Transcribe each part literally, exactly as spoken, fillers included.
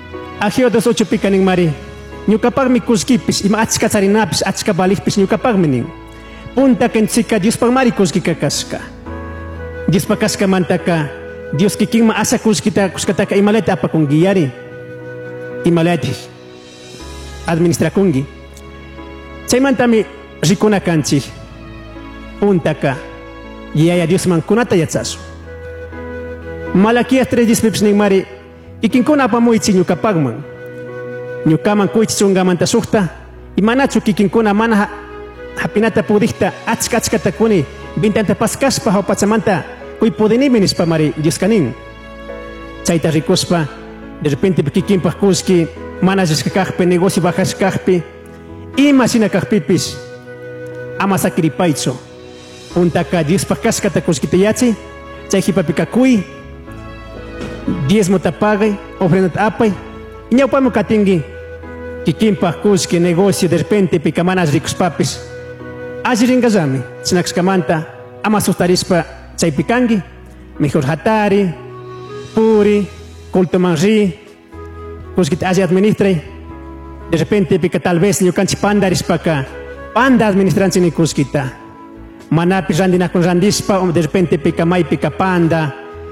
Agio dos ocho picaning mari. Ñukapagmi kuskipis ima achka charinapis achka balipis ñukapagmi nin. Punta kenchika Dios pagmari kuskika kaska. Dios pakaska mantaka Dios kikin ma asa kuskita kuskataka imaleta apa kungiyari. Imaleti administra kungi. Chaymantami rikuna kanchi. Puntaka yaya Dios man kunata yatsasu. Malakias tres dispepis ning mari ikinkuna apamuichi ñukapagman. Ñukaman kuichichungamanta sukta imanachu kikinkuna mana hapinata pudikta achka achkata kuni bintanta paskaspa hawpachamanta kuy pudinimi nispa mari Dios kanin. Chayta rikuspa de repente kikinpaj kuski mana llashkakaqpi negocio bajashkaqpi ima sinakaqpipis ama sakiripaychu. Puntaka Diospaj kaskata kuskitayachi chay hipapika kuy diezmota pagay ofrendata apay ñawpami katingi kikinpaj kuski negocio de repente pika mana rikuspapis alli ringallami chinakashkamanta ama sustarispa chaypi kangi mejor hatari puri cultoman ri kuskita alli administray de repente pika tal vez ñukanchik pandarispaka panda administranchini kuskita manapis randinakun randispa de repente pika maypika panda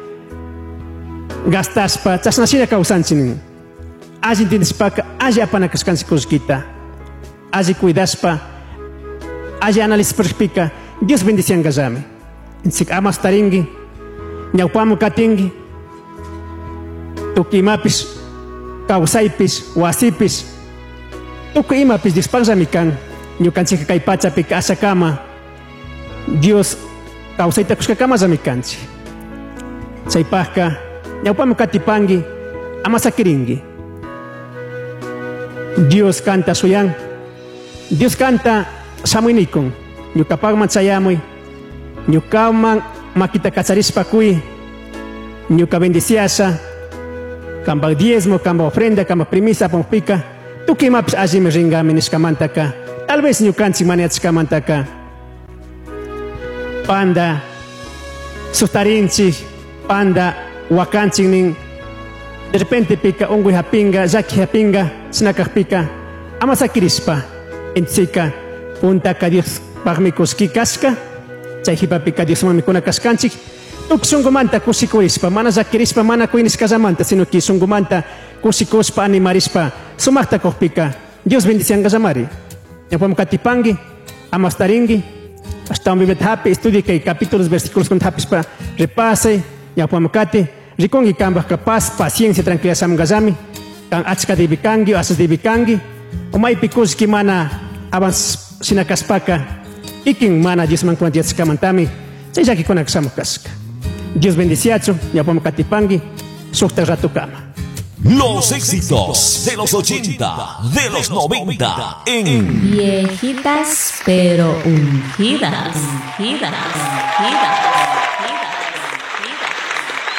gastaspa chasnashina kawsanchinin alli entendespaka alli apanakashkanchik kuskita alli cuidaspa alli analizpika Dios bendiciangallami inchik amas taringi ñawpamu katingi tukuy imapis kawsaypis wasipis tukuy imapis Diospaqllami kan ñukanchik kay pachapika asakama Dios kawsayta kushkakamallami kanchik chaypajka ñawpami katipangi ama sakiringi Dios canta suyan Dios canta samuynikun ñukapagman chayamuy ñukaman makita kacharispa kuy ñuka bendiciasa kambak diezmo kambak ofrenda kambak primisa apampika tukuy imapis allimi ringami nishkamantaka tal vez ñukanchik mana yachashkamantaka panda sustarinchik panda wakanchik nin de repente pika unguy hapinga llaki hapinga sinakaqpika ama sakirispa inchika puntaka Dios pagmi kuski kaska chay hipapika Diosmanmi kunakashkanchik tukuy sunqumanta kusikurispa mana llakirispa mana kuyniskashamanta sino que sunqumanta kusikuspa animarispa sumaqta kuqpika Dios bendiciangallamari ñawpami katipangi ama staringi hasta un bibet hapi estudie kay capítulos versículos kun hapispa repase ñawpami kati rikungi kambaj capaz paciencia tranquilidad samgallami kan achka dibikangi asas dibikangi umaypi kuski mana avance sinakaspaka ikin mana Dios man kunata yachashkamantami chay llakikunaqa samukashka Dios bendiciachu ñawpami katipangi sukta ratukama. Los éxitos de los ochenta, de los noventa, en Viejitas pero ungidas, ungidas, ungidas, ungidas.